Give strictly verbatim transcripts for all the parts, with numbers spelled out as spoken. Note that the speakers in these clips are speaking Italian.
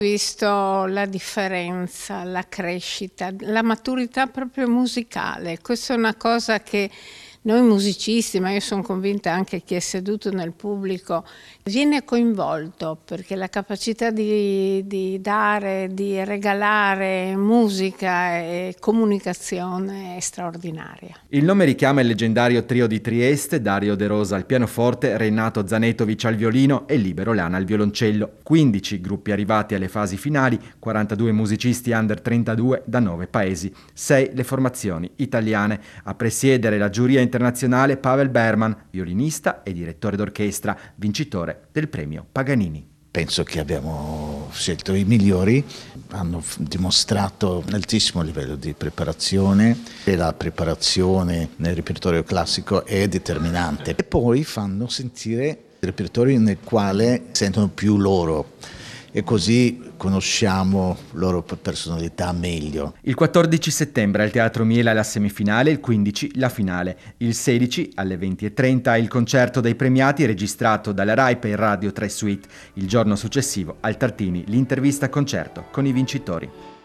Visto la differenza, la crescita, la maturità proprio musicale. Questa è una cosa che noi musicisti, ma io sono convinta anche chi è seduto nel pubblico, viene coinvolto, perché la capacità di, di dare, di regalare musica e comunicazione è straordinaria. Il nome richiama il leggendario trio di Trieste, Dario De Rosa al pianoforte, Renato Zanetovic al violino e Libero Lana al violoncello. quindici gruppi arrivati alle fasi finali, quarantadue musicisti under trentadue da nove paesi, sei le formazioni italiane. A presiedere la giuria internazionale Pavel Berman, violinista e direttore d'orchestra, vincitore del premio Paganini. Penso che abbiamo scelto i migliori, hanno dimostrato un altissimo livello di preparazione e la preparazione nel repertorio classico è determinante. E poi fanno sentire il repertorio nel quale sentono più loro e così conosciamo loro personalità meglio. Il quattordici settembre al Teatro Miela la semifinale, il quindici la finale. Il sedici alle venti e trenta il concerto dei premiati registrato dalla Rai per Radio tre Suite. Il giorno successivo al Tartini l'intervista concerto con i vincitori.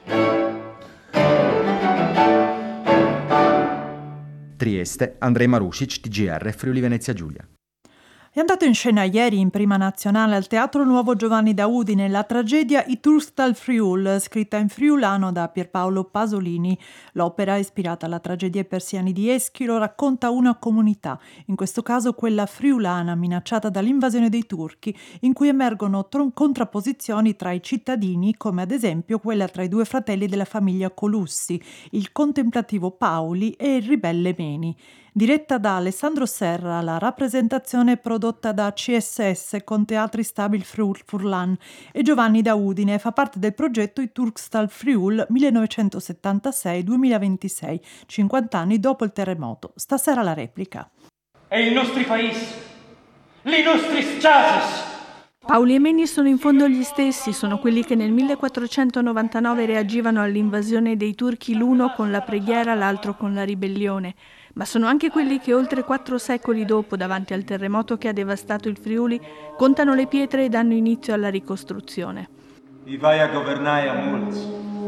Trieste, Andrej Marušić, T G R, Friuli Venezia Giulia. È andato in scena ieri in prima nazionale al Teatro Nuovo Giovanni da Udine la tragedia I Turks dal Friul, scritta in friulano da Pierpaolo Pasolini. L'opera, ispirata alla tragedia ai persiani di Eschilo, racconta una comunità, in questo caso quella friulana minacciata dall'invasione dei turchi, in cui emergono tron- contrapposizioni tra i cittadini, come ad esempio quella tra i due fratelli della famiglia Colussi, il contemplativo Paoli e il ribelle Meni. Diretta da Alessandro Serra, la rappresentazione è prodotta da C S S con Teatri Stabil Friul Furlan e Giovanni da Udine, fa parte del progetto I Turks dal Friul millenovecentosettantasei duemilaventisei, cinquanta anni dopo il terremoto. Stasera la replica. È il nostro paese, i nostri chasis. Paoli e Meni sono in fondo gli stessi, sono quelli che nel millequattrocentonovantanove reagivano all'invasione dei turchi, l'uno con la preghiera, l'altro con la ribellione. Ma sono anche quelli che oltre quattro secoli dopo, davanti al terremoto che ha devastato il Friuli, contano le pietre e danno inizio alla ricostruzione. Vi vai a governare a molti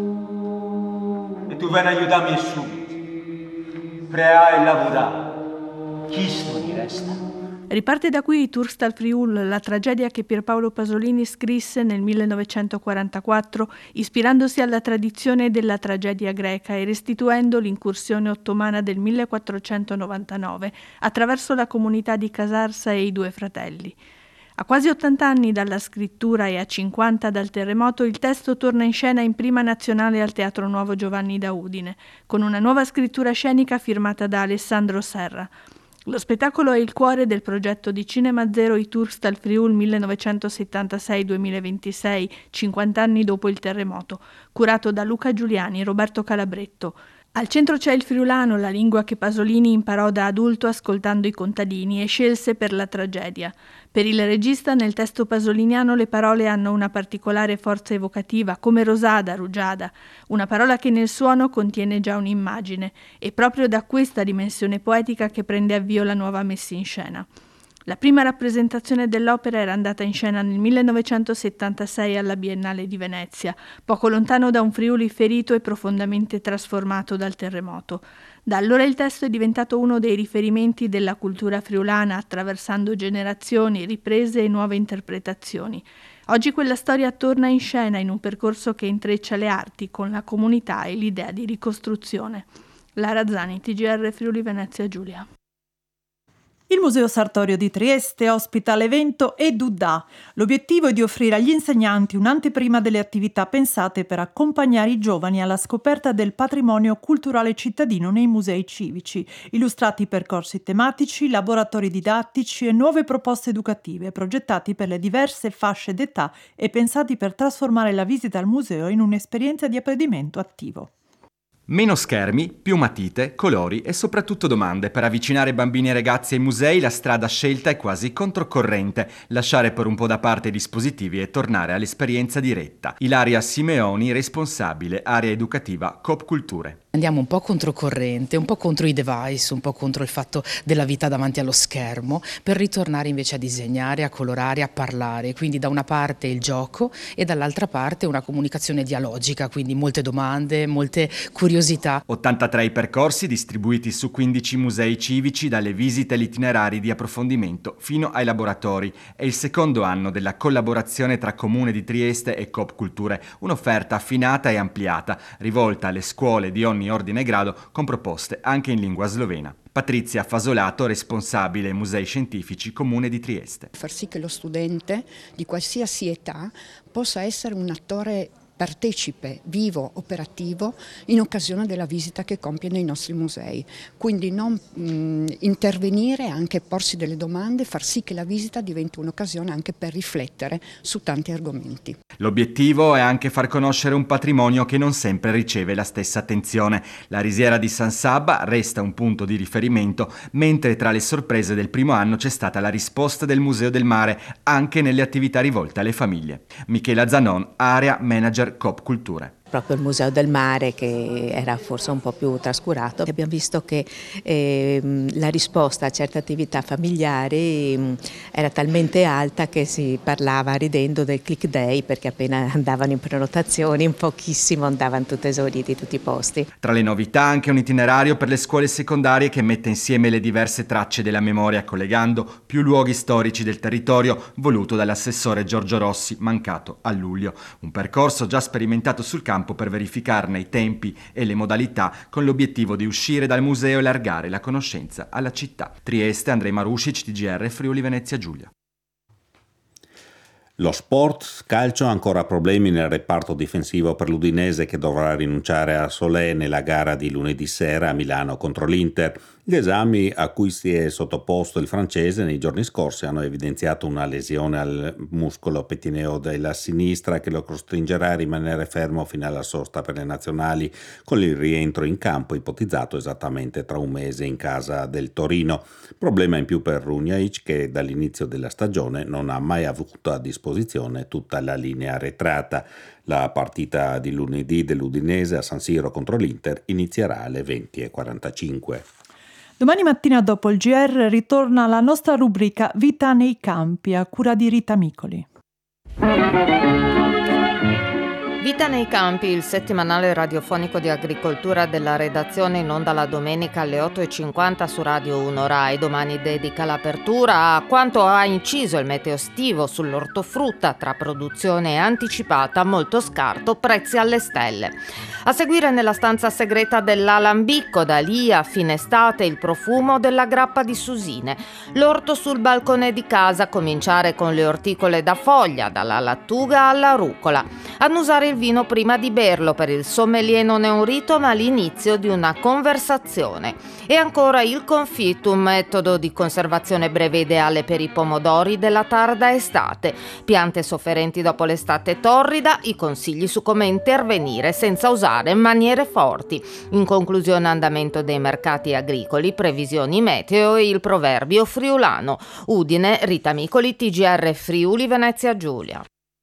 e tu vieni a aiutarmi subito. Prea e lavorare. Chi sto di resta? Riparte da qui I Turks dal Friul, la tragedia che Pierpaolo Pasolini scrisse nel millenovecentoquarantaquattro, ispirandosi alla tradizione della tragedia greca e restituendo l'incursione ottomana del millequattrocentonovantanove attraverso la comunità di Casarsa e i due fratelli. A quasi ottanta anni dalla scrittura e a cinquanta dal terremoto, il testo torna in scena in prima nazionale al Teatro Nuovo Giovanni da Udine, con una nuova scrittura scenica firmata da Alessandro Serra. Lo spettacolo è il cuore del progetto di Cinema Zero I Turks dal Friul millenovecentosettantasei duemilaventisei, cinquanta anni dopo il terremoto, curato da Luca Giuliani e Roberto Calabretto. Al centro c'è il friulano, la lingua che Pasolini imparò da adulto ascoltando i contadini e scelse per la tragedia. Per il regista nel testo pasoliniano le parole hanno una particolare forza evocativa, come rosada, rugiada, una parola che nel suono contiene già un'immagine, e proprio da questa dimensione poetica che prende avvio la nuova messa in scena. La prima rappresentazione dell'opera era andata in scena nel millenovecentosettantasei alla Biennale di Venezia, poco lontano da un Friuli ferito e profondamente trasformato dal terremoto. Da allora il testo è diventato uno dei riferimenti della cultura friulana, attraversando generazioni, riprese e nuove interpretazioni. Oggi quella storia torna in scena in un percorso che intreccia le arti con la comunità e l'idea di ricostruzione. Lara Zani, T G R Friuli Venezia Giulia. Il Museo Sartorio di Trieste ospita l'evento EduDa. L'obiettivo è di offrire agli insegnanti un'anteprima delle attività pensate per accompagnare i giovani alla scoperta del patrimonio culturale cittadino nei musei civici, illustrati percorsi tematici, laboratori didattici e nuove proposte educative progettati per le diverse fasce d'età e pensati per trasformare la visita al museo in un'esperienza di apprendimento attivo. Meno schermi, più matite, colori e soprattutto domande. Per avvicinare bambini e ragazzi ai musei la strada scelta è quasi controcorrente. Lasciare per un po' da parte i dispositivi e tornare all'esperienza diretta. Ilaria Simeoni, responsabile area educativa Coop Culture. Andiamo un po' controcorrente, un po' contro i device, un po' contro il fatto della vita davanti allo schermo, per ritornare invece a disegnare, a colorare, a parlare. Quindi da una parte il gioco e dall'altra parte una comunicazione dialogica, quindi molte domande, molte curiosità. ottantatré i percorsi distribuiti su quindici musei civici, dalle visite agli itinerari di approfondimento fino ai laboratori. È il secondo anno della collaborazione tra Comune di Trieste e Coop Culture, un'offerta affinata e ampliata, rivolta alle scuole di ogni ordine e grado, con proposte anche in lingua slovena. Patrizia Fasolato, responsabile Musei Scientifici Comune di Trieste. Far sì che lo studente di qualsiasi età possa essere un attore partecipe, vivo, operativo in occasione della visita che compie nei nostri musei. Quindi non mh, intervenire, anche porsi delle domande, far sì che la visita diventi un'occasione anche per riflettere su tanti argomenti. L'obiettivo è anche far conoscere un patrimonio che non sempre riceve la stessa attenzione. La risiera di San Sabba resta un punto di riferimento, mentre tra le sorprese del primo anno c'è stata la risposta del Museo del Mare anche nelle attività rivolte alle famiglie. Michela Zanon, area manager Coop Culture. Proprio il Museo del Mare, che era forse un po' più trascurato. Abbiamo visto che eh, la risposta a certe attività familiari mh, era talmente alta che si parlava ridendo del click day, perché appena andavano in prenotazioni in pochissimo andavano tutti esauriti tutti i posti. Tra le novità anche un itinerario per le scuole secondarie che mette insieme le diverse tracce della memoria, collegando più luoghi storici del territorio, voluto dall'assessore Giorgio Rossi, mancato a luglio. Un percorso già sperimentato sul campo per verificarne i tempi e le modalità, con l'obiettivo di uscire dal museo e allargare la conoscenza alla città. Trieste, Andrei Marusic, T G R, Friuli Venezia Giulia. Lo sport calcio ha ancora problemi nel reparto difensivo per l'Udinese, che dovrà rinunciare a Solé nella gara di lunedì sera a Milano contro l'Inter. Gli esami a cui si è sottoposto il francese nei giorni scorsi hanno evidenziato una lesione al muscolo pettineo della sinistra che lo costringerà a rimanere fermo fino alla sosta per le nazionali, con il rientro in campo ipotizzato esattamente tra un mese in casa del Torino. Problema in più per Runjaic, che dall'inizio della stagione non ha mai avuto a disposizione tutta la linea arretrata. La partita di lunedì dell'Udinese a San Siro contro l'Inter inizierà alle venti e quarantacinque. Domani mattina dopo il G R ritorna la nostra rubrica Vita nei campi, a cura di Rita Micoli. Vita nei campi, il settimanale radiofonico di agricoltura della redazione, in onda la domenica alle otto e cinquanta su Radio uno Rai. Domani dedica l'apertura a quanto ha inciso il meteo estivo sull'ortofrutta, tra produzione anticipata, molto scarto, prezzi alle stelle. A seguire nella stanza segreta dell'Alambicco, da lì a fine estate il profumo della grappa di susine. L'orto sul balcone di casa, cominciare con le orticole da foglia, dalla lattuga alla rucola. Annusare il vino prima di berlo, per il sommelier non è un rito ma l'inizio di una conversazione. E ancora il confit, un metodo di conservazione breve ideale per i pomodori della tarda estate. Piante sofferenti dopo l'estate torrida, i consigli su come intervenire senza usare maniere forti. In conclusione, andamento dei mercati agricoli, previsioni meteo e il proverbio friulano. Udine, Rita Micoli, T G R Friuli Venezia Giulia.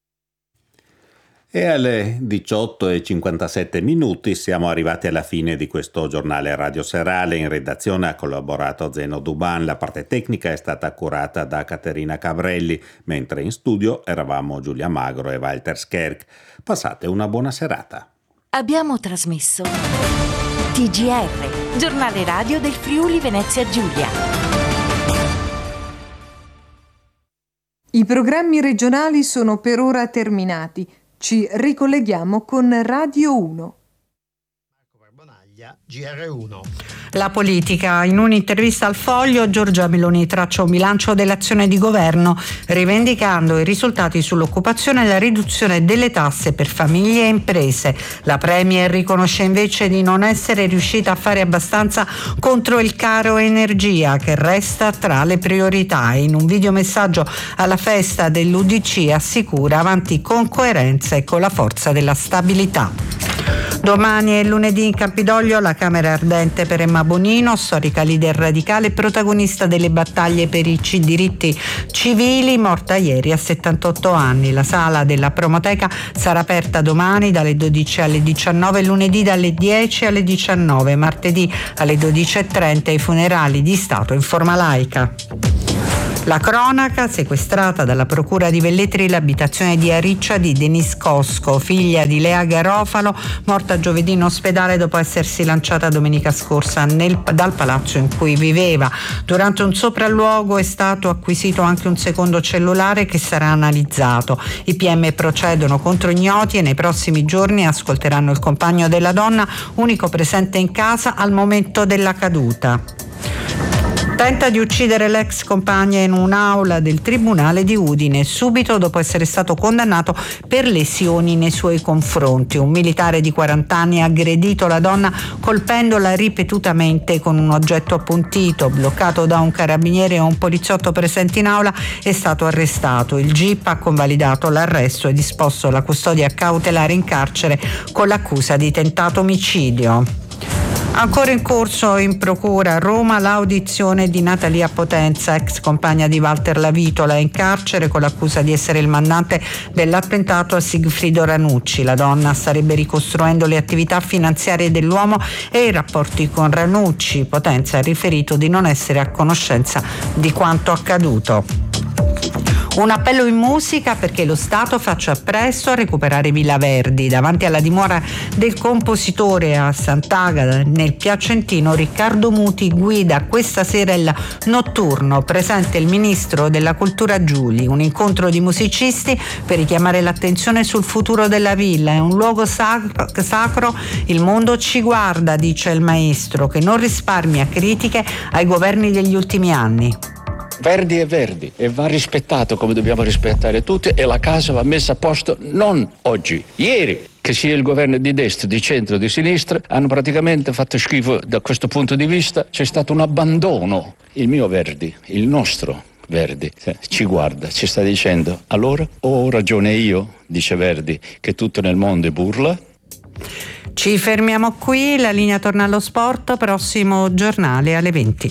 E alle diciotto e cinquantasette minuti siamo arrivati alla fine di questo giornale radio serale. In redazione ha collaborato Zeno Duban, la parte tecnica è stata curata da Caterina Cavrelli, mentre in studio eravamo Giulia Magro e Walter Scherk. Passate una buona serata. Abbiamo trasmesso T G R, giornale radio del Friuli Venezia Giulia. I programmi regionali sono per ora terminati. Ci ricolleghiamo con Radio uno. G R uno. La politica. In un'intervista al Foglio, Giorgia Meloni traccia un bilancio dell'azione di governo, rivendicando i risultati sull'occupazione e la riduzione delle tasse per famiglie e imprese. La Premier riconosce invece di non essere riuscita a fare abbastanza contro il caro energia, che resta tra le priorità. In un videomessaggio alla festa dell'U D C assicura avanti con coerenza e con la forza della stabilità. Domani e lunedì in Campidoglio la Camera Ardente per Emma Bonino, storica leader radicale e protagonista delle battaglie per i diritti civili, morta ieri a settantotto anni. La sala della Promoteca sarà aperta domani dalle dodici alle diciannove, lunedì dalle dieci alle diciannove, martedì alle dodici e trenta i funerali di Stato in forma laica. La cronaca: sequestrata dalla procura di Velletri l'abitazione di Ariccia di Denise Cosco, figlia di Lea Garofalo, morta giovedì in ospedale dopo essersi lanciata domenica scorsa nel, dal palazzo in cui viveva. Durante un sopralluogo è stato acquisito anche un secondo cellulare che sarà analizzato. I P M procedono contro ignoti e nei prossimi giorni ascolteranno il compagno della donna, unico presente in casa al momento della caduta. Tenta di uccidere l'ex compagna in un'aula del tribunale di Udine, subito dopo essere stato condannato per lesioni nei suoi confronti. Un militare di quaranta anni ha aggredito la donna colpendola ripetutamente con un oggetto appuntito. Bloccato da un carabiniere e un poliziotto presenti in aula, è stato arrestato. Il G I P ha convalidato l'arresto e disposto la custodia cautelare in carcere con l'accusa di tentato omicidio. Ancora in corso in procura a Roma l'audizione di Natalia Potenza, ex compagna di Walter Lavitola, in carcere con l'accusa di essere il mandante dell'attentato a Sigfrido Ranucci. La donna starebbe ricostruendo le attività finanziarie dell'uomo e i rapporti con Ranucci. Potenza ha riferito di non essere a conoscenza di quanto accaduto. Un appello in musica perché lo Stato faccia presto a recuperare Villa Verdi. Davanti alla dimora del compositore a Sant'Agata nel Piacentino, Riccardo Muti guida questa sera il notturno. Presente il ministro della cultura Giuli. Un incontro di musicisti per richiamare l'attenzione sul futuro della villa. È un luogo sacro, sacro, il mondo ci guarda, dice il maestro, che non risparmia critiche ai governi degli ultimi anni. Verdi è Verdi e va rispettato come dobbiamo rispettare tutti, e la casa va messa a posto non oggi, ieri. Che sia il governo di destra, di centro, di sinistra, hanno praticamente fatto schifo da questo punto di vista. C'è stato un abbandono. Il mio Verdi, il nostro Verdi, ci guarda, ci sta dicendo: allora ho ragione io, dice Verdi, che tutto nel mondo è burla. Ci fermiamo qui, la linea torna allo sport, prossimo giornale alle venti.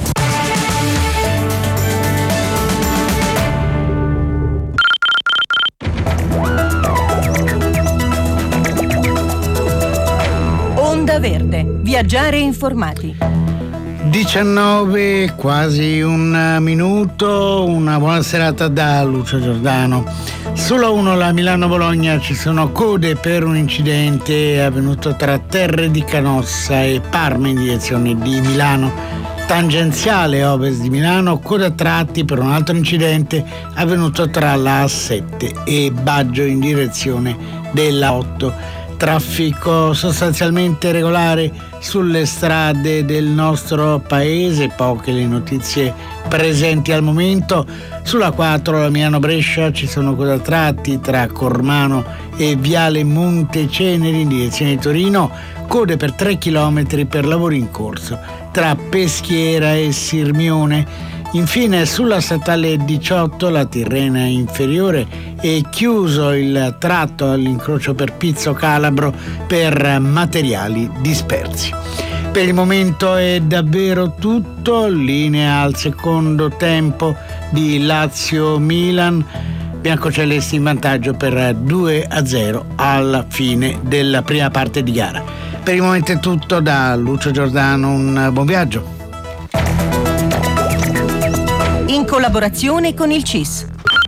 Onda Verde, viaggiare informati. diciannove, quasi un minuto, una buona serata da Lucio Giordano. Sulla uno la Milano-Bologna ci sono code per un incidente avvenuto tra Terre di Canossa e Parma in direzione di Milano. Tangenziale ovest di Milano, coda a tratti per un altro incidente avvenuto tra la A sette e Baggio in direzione della otto. Traffico sostanzialmente regolare sulle strade del nostro paese, poche le notizie presenti al momento. Sulla quattro la Milano-Brescia ci sono code a tratti tra Cormano e Viale Monteceneri in direzione di Torino, code per tre chilometri per lavori in corso tra Peschiera e Sirmione. Infine sulla statale diciotto la Tirrena inferiore è chiuso il tratto all'incrocio per Pizzo Calabro per materiali dispersi. Per il momento è davvero tutto, linea al secondo tempo di Lazio-Milan, biancocelesti in vantaggio per due a zero alla fine della prima parte di gara. Per il momento è tutto da Lucio Giordano, un buon viaggio. In collaborazione con il C I S.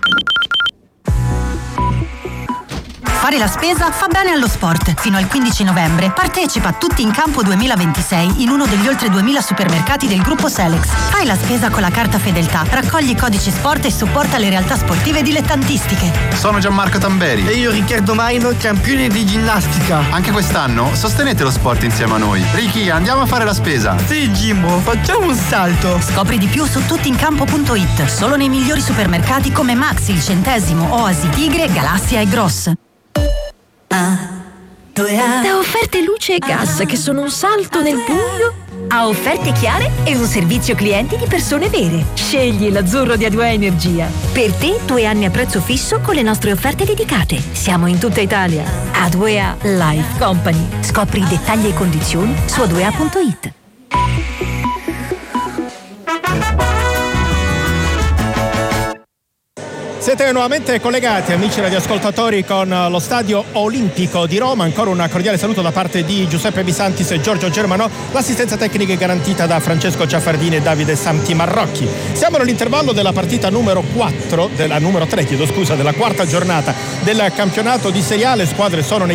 Fare la spesa fa bene allo sport. Fino al quindici novembre partecipa a Tutti in Campo duemilaventisei in uno degli oltre duemila supermercati del gruppo Selex. Fai la spesa con la carta Fedeltà, raccogli i codici sport e supporta le realtà sportive dilettantistiche. Sono Gianmarco Tamberi. E io Riccardo Maino, campione di ginnastica. Anche quest'anno sostenete lo sport insieme a noi. Ricky, andiamo a fare la spesa. Sì, Jimbo, facciamo un salto. Scopri di più su tuttincampo punto it. Solo nei migliori supermercati come Maxi, Il Centesimo, Oasi, Tigre, Galassia e Gross. Da offerte luce e gas che sono un salto nel buio a offerte chiare e un servizio clienti di persone vere. Scegli l'azzurro di A due A Energia. Per te due anni a prezzo fisso con le nostre offerte dedicate. Siamo in tutta Italia. A due A Life Company. Scopri i dettagli e condizioni su a due a punto it. Siete nuovamente collegati, amici radioascoltatori, con lo Stadio Olimpico di Roma. Ancora un cordiale saluto da parte di Giuseppe Bisantis e Giorgio Germanò. L'assistenza tecnica è garantita da Francesco Ciaffardini e Davide Santi Marrocchi. Siamo nell'intervallo della partita numero quattro, della numero tre, chiedo scusa, della quarta giornata del campionato di Serie A. Le squadre sono nei